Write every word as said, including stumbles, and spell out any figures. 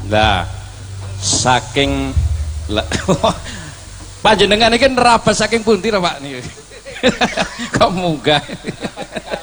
Lah saking panjenengan iki nerabas saking pundi to Pak niki? Kok munggah?